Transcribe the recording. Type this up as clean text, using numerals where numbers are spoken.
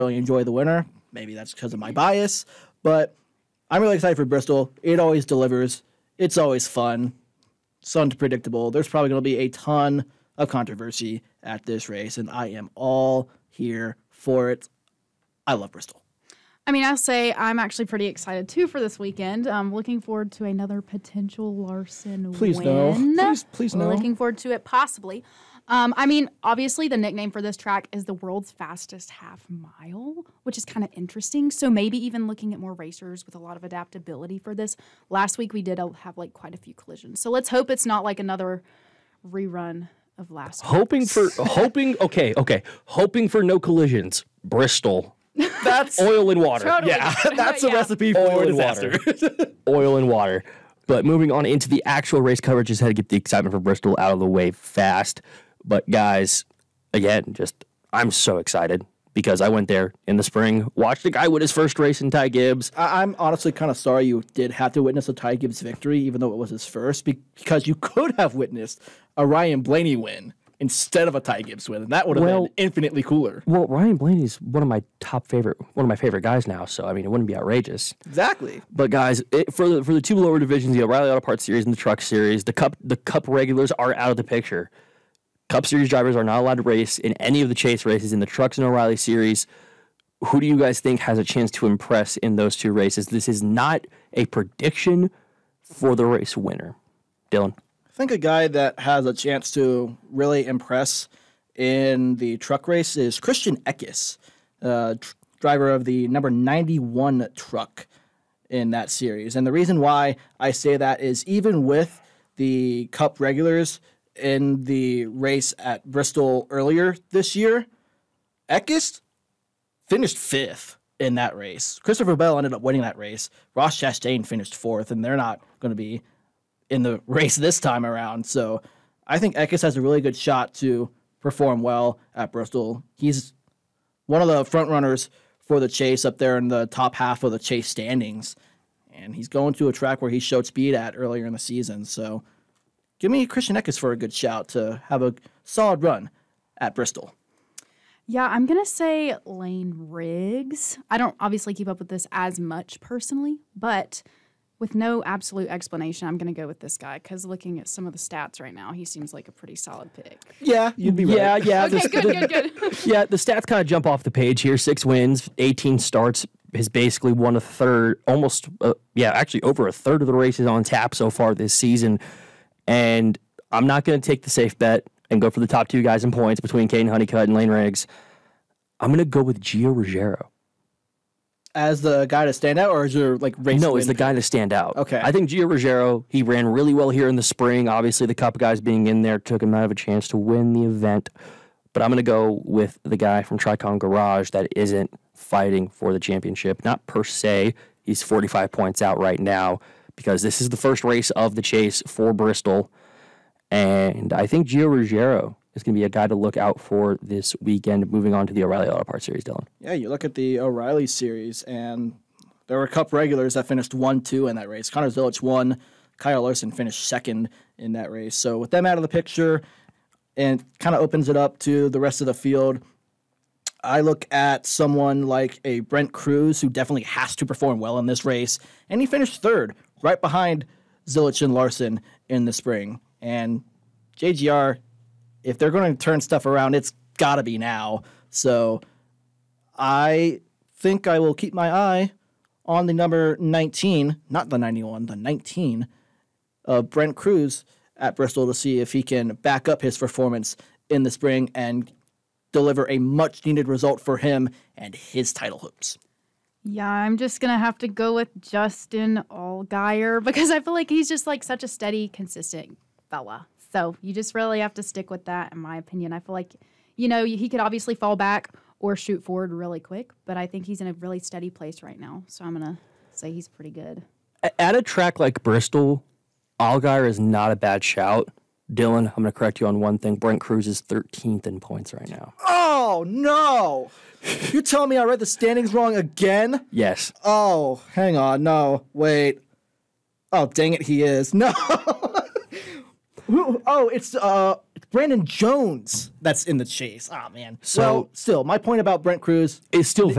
really enjoy the winter. Maybe that's because of my bias, but I'm really excited for Bristol. It always delivers. It's always fun. It's unpredictable. There's probably going to be a ton of controversy at this race, and I am all here for it. I love Bristol. I mean, I'll say I'm actually pretty excited, too, for this weekend. I'm looking forward to another potential Larson Please win. no. Please no. Looking forward to it, possibly. I mean, obviously, the nickname for this track is the world's fastest half mile, which is kind of interesting. So maybe even looking at more racers with a lot of adaptability for this. Last week, we did have, like, quite a few collisions. So let's hope it's not, like, another rerun of last week. Hoping for no collisions. Bristol. That's Oil and water. Totally. yeah, that's a recipe for Oil and disaster. water. Oil and water. But moving on into the actual race coverage, just had to get the excitement for Bristol out of the way fast. But guys, again, I'm so excited because I went there in the spring, watched a guy win his first race in Ty Gibbs. I'm honestly kind of sorry you did have to witness a Ty Gibbs victory, even though it was his first, because you could have witnessed a Ryan Blaney win instead of a Ty Gibbs win, and that would have been infinitely cooler. Well, Ryan Blaney's one of my favorite guys now, so I mean, it wouldn't be outrageous. Exactly. But guys, for the two lower divisions, the O'Reilly Auto Parts Series and the Truck Series, the Cup regulars are out of the picture. Cup Series drivers are not allowed to race in any of the chase races in the Trucks and O'Reilly Series. Who do you guys think has a chance to impress in those two races? This is not a prediction for the race winner. Dylan? I think a guy that has a chance to really impress in the truck race is Christian Eckes, driver of the number 91 truck in that series. And the reason why I say that is even with the Cup regulars in the race at Bristol earlier this year, Eckes finished 5th in that race. Christopher Bell ended up winning that race. Ross Chastain finished 4th, and they're not going to be in the race this time around. So I think Eckes has a really good shot to perform well at Bristol. He's one of the front runners for the chase up there in the top half of the chase standings. And he's going to a track where he showed speed at earlier in the season. So give me Christian Eckes for a good shout to have a solid run at Bristol. Yeah, I'm going to say Lane Riggs. I don't obviously keep up with this as much personally, but with no absolute explanation, I'm going to go with this guy because looking at some of the stats right now, he seems like a pretty solid pick. Yeah, you'd be right. Yeah. Okay, good. Yeah, the stats kind of jump off the page here. 6 wins, 18 starts, has basically won a third, actually over a third of the races on tap so far this season. And I'm not going to take the safe bet and go for the top 2 guys in points between Caden Honeycutt and Lane Riggs. I'm going to go with Gio Ruggiero. As the guy to stand out, or is there like race? No, as the guy to stand out. Okay. I think Gio Ruggiero, he ran really well here in the spring. Obviously, the Cup guys being in there took him out of a chance to win the event. But I'm going to go with the guy from Tricon Garage that isn't fighting for the championship. Not per se. He's 45 points out right now because this is the first race of the chase for Bristol. And I think Gio Ruggiero is going to be a guy to look out for this weekend. Moving on to the O'Reilly Auto Parts Series, Dylan. Yeah, you look at the O'Reilly Series, and there were Cup regulars that finished 1-2 in that race. Connor Zilic won. Kyle Larson finished 2nd in that race. So with them out of the picture, and kind of opens it up to the rest of the field, I look at someone like a Brent Cruz, who definitely has to perform well in this race, and he finished 3rd, right behind Zilic and Larson in the spring. And JGR, if they're going to turn stuff around, it's got to be now. So I think I will keep my eye on the number 19, not the 91, the 19, of Brent Cruz at Bristol to see if he can back up his performance in the spring and deliver a much-needed result for him and his title hopes. Yeah, I'm just going to have to go with Justin Allgaier because I feel like he's just like such a steady, consistent fella. So you just really have to stick with that, in my opinion. I feel like, he could obviously fall back or shoot forward really quick, but I think he's in a really steady place right now. So I'm going to say he's pretty good. At a track like Bristol, Allgaier is not a bad shout. Dylan, I'm going to correct you on one thing. Brent Cruz is 13th in points right now. Oh, no! You're telling me I read the standings wrong again? Yes. Oh, hang on. No, wait. Oh, dang it, he is. No! Oh, it's Brandon Jones that's in the chase. Oh man. So- well, still, my point about Brent Cruz. It's still